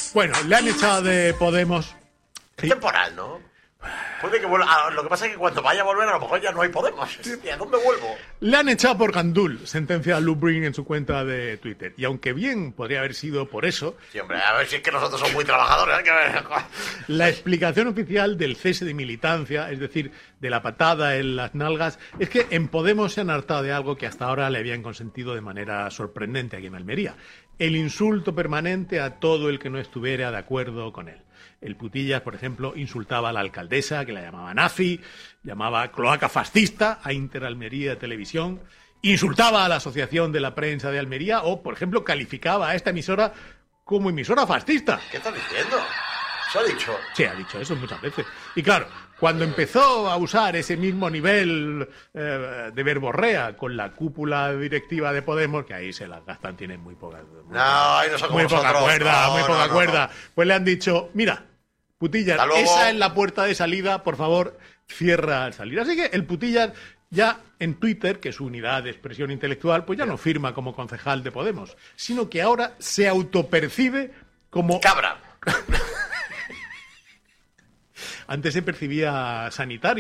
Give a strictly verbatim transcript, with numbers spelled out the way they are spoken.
Bueno, le han echado de Podemos. Es temporal, ¿no? Puede que vuelva. Ah, lo que pasa es que cuando vaya a volver, a lo mejor ya no hay Podemos. ¿Y a dónde vuelvo? Le han echado por gandul, sentencia a Luke Breen en su cuenta de Twitter. Y aunque bien podría haber sido por eso... Sí, hombre, a ver si es que nosotros somos muy trabajadores. Hay que ver. La explicación oficial del cese de militancia, es decir, de la patada en las nalgas, es que en Podemos se han hartado de algo que hasta ahora le habían consentido de manera sorprendente aquí en Almería. El insulto permanente a todo el que no estuviera de acuerdo con él. El Putillas, por ejemplo, insultaba a la alcaldesa, que la llamaba nazi, llamaba cloaca fascista a Interalmería Televisión, insultaba a la Asociación de la Prensa de Almería o, por ejemplo, calificaba a esta emisora como emisora fascista. ¿Qué estás diciendo? ¿Se ha dicho? Sí, ha dicho eso muchas veces. Y claro, cuando empezó a usar ese mismo nivel eh, de verborrea con la cúpula directiva de Podemos, que ahí se las gastan, tienen muy poca, muy, no, ahí no son como muy poca nosotros. cuerda, no, muy poca no, no, cuerda. No. Pues le han dicho, mira, Putillas, esa es la puerta de salida, por favor, cierra al salir. Así que el Putillas ya en Twitter, que es su unidad de expresión intelectual, pues ya no firma como concejal de Podemos, sino que ahora se autopercibe como... ¡Cabra! Antes se percibía sanitario.